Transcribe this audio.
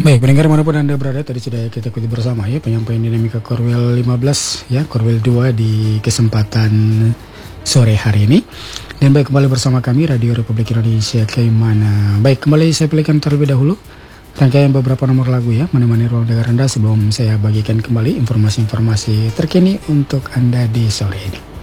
Baik, pendengar manapun Anda berada, tadi sudah kita ikuti bersama ya penyampaian dinamika Korwil 15 ya, Korwil 2 di kesempatan sore hari ini. Dan baik, kembali bersama kami Radio Republik Indonesia Kaimana. Baik, kembali saya pilihkan terlebih dahulu rangkaian beberapa nomor lagu ya, menemani ruang dengar Anda sebelum saya bagikan kembali informasi-informasi terkini untuk Anda di sore ini.